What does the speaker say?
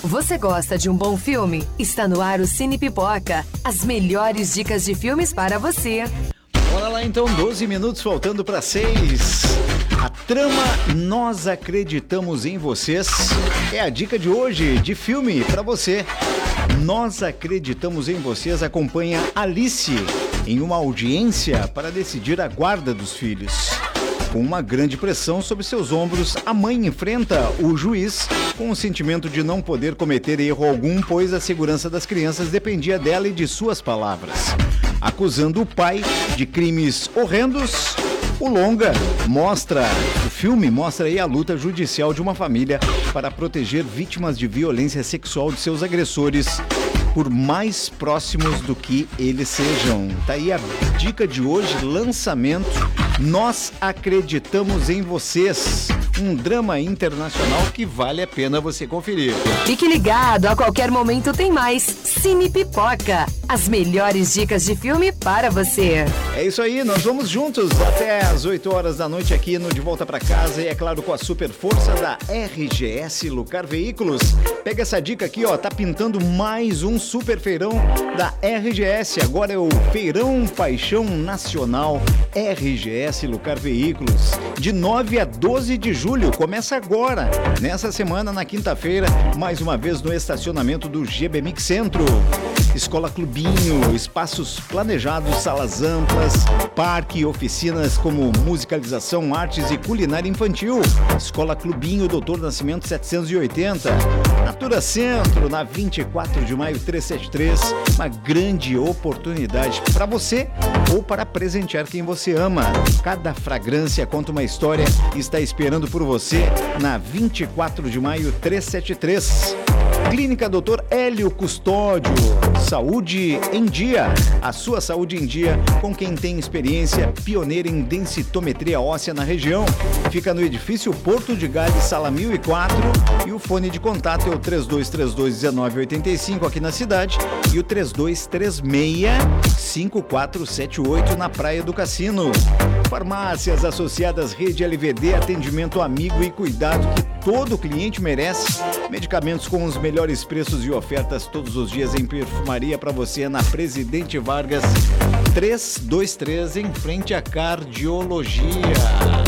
Você gosta de um bom filme? Está no ar o Cine Pipoca. As melhores dicas de filmes para você. Bora lá então, 12 minutos faltando para 6. A trama Nós Acreditamos em Vocês é a dica de hoje de filme para você. Nós Acreditamos em Vocês acompanha Alice em uma audiência para decidir a guarda dos filhos. Com uma grande pressão sobre seus ombros, a mãe enfrenta o juiz com o sentimento de não poder cometer erro algum, pois a segurança das crianças dependia dela e de suas palavras. Acusando o pai de crimes horrendos, o filme mostra aí a luta judicial de uma família para proteger vítimas de violência sexual de seus agressores, por mais próximos do que eles sejam. Tá aí a dica de hoje, lançamento Nós Acreditamos em Vocês, um drama internacional que vale a pena você conferir. Fique ligado, a qualquer momento tem mais Cine Pipoca, as melhores dicas de filme para você. É isso aí, nós vamos juntos até as 8 horas da noite aqui no De Volta Pra Casa e é claro com a super força da RGS Lucar Veículos. Pega essa dica aqui, ó, tá pintando mais um super feirão da RGS, agora é o Feirão Paixão Nacional RGS Lucar Veículos, de 9 a 12 de julho, começa agora, nessa semana, na quinta-feira, mais uma vez no estacionamento do GB Mix Centro. Escola Clubinho, espaços planejados, salas amplas, parque, oficinas como musicalização, artes e culinária infantil. Escola Clubinho, Doutor Nascimento 780. Natura Centro, na 24 de maio 373. Uma grande oportunidade para você ou para presentear quem você ama. Cada fragrância conta uma história e está esperando por você na 24 de maio 373. Clínica Dr. Hélio Custódio, saúde em dia, a sua saúde em dia com quem tem experiência pioneira em densitometria óssea na região. Fica no edifício Porto de Gales, sala 1004 e o fone de contato é o 3232-1985 aqui na cidade e o 3236-5478 na Praia do Cassino. Farmácias Associadas Rede LVD, atendimento amigo e cuidado que todo cliente merece. Medicamentos com os melhores preços e ofertas todos os dias em perfumaria para você na Presidente Vargas 323 em frente à cardiologia.